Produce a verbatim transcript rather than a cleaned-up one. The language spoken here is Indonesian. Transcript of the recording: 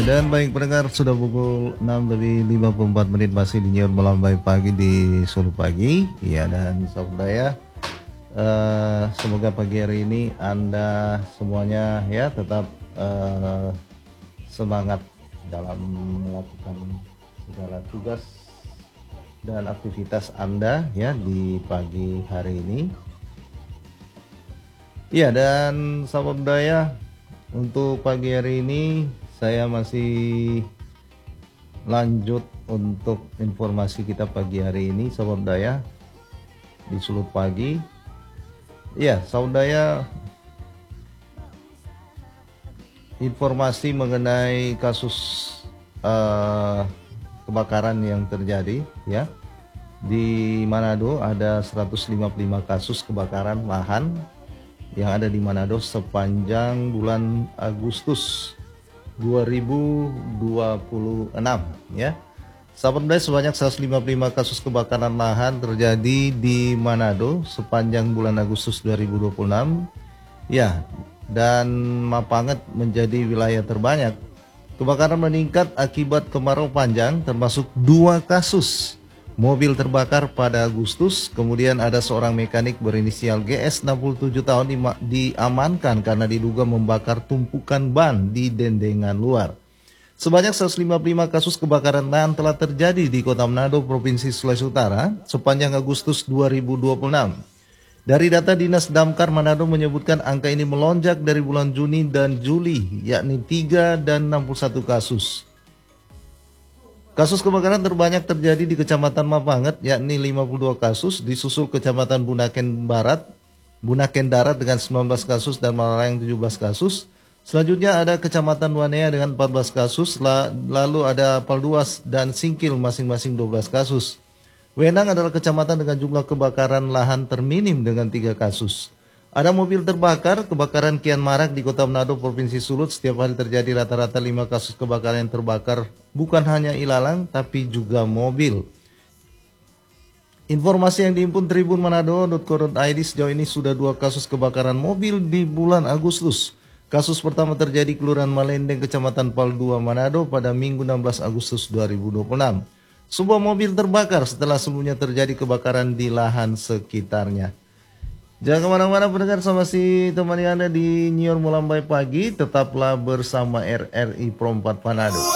dan baik pendengar, sudah pukul enam lebih lima puluh empat menit masih di Nyiar Melambai Pagi di Solo Pagi. Ya, dan saudara ya, uh, semoga pagi hari ini Anda semuanya ya tetap uh, semangat dalam melakukan segala tugas dan aktivitas Anda ya di pagi hari ini. Ya, dan sahabat budaya, untuk pagi hari ini saya masih lanjut untuk informasi kita pagi hari ini, sahabat budaya, di Sulut Pagi. Ya, sahabat budaya, informasi mengenai kasus uh, kebakaran yang terjadi ya di Manado. Ada seratus lima puluh lima kasus kebakaran lahan yang ada di Manado sepanjang bulan Agustus dua ribu dua puluh enam ya. Sahabat budaya, sebanyak seratus lima puluh lima kasus kebakaran lahan terjadi di Manado sepanjang bulan Agustus dua ribu dua puluh enam ya, dan Mapanget menjadi wilayah terbanyak. Kebakaran meningkat akibat kemarau panjang, termasuk dua kasus mobil terbakar pada Agustus. Kemudian ada seorang mekanik berinisial G S enam puluh tujuh tahun diamankan karena diduga membakar tumpukan ban di dendengan luar. Sebanyak seratus lima puluh lima kasus kebakaran lahan telah terjadi di Kota Manado, Provinsi Sulawesi Utara sepanjang Agustus dua ribu dua puluh enam. Dari data Dinas Damkar Manado menyebutkan angka ini melonjak dari bulan Juni dan Juli, yakni tiga dan enam puluh satu kasus. Kasus kebakaran terbanyak terjadi di Kecamatan Mapanget, yakni lima puluh dua kasus, disusul Kecamatan Bunaken Barat, Bunaken Darat dengan sembilan belas kasus, dan Malarayang tujuh belas kasus. Selanjutnya ada Kecamatan Wanea dengan empat belas kasus, lalu ada Palduas dan Singkil masing-masing dua belas kasus. Wenang adalah kecamatan dengan jumlah kebakaran lahan terminim dengan tiga kasus. Ada mobil terbakar. Kebakaran kian marak di Kota Manado, Provinsi Sulut. Setiap hari terjadi rata-rata lima kasus kebakaran yang terbakar, bukan hanya ilalang tapi juga mobil. Informasi yang dihimpun tribun manado titik co titik id, sejauh ini sudah dua kasus kebakaran mobil di bulan Agustus. Kasus pertama terjadi Kelurahan Malendeng, Kecamatan Paldua, Manado pada Minggu enam belas Agustus dua ribu dua puluh enam. Sebuah mobil terbakar setelah sebelumnya terjadi kebakaran di lahan sekitarnya. Jangan kemana-mana pendengar, sama si temani Anda di Nyiar Melambai Pagi. Tetaplah bersama R R I Pro empat Manado.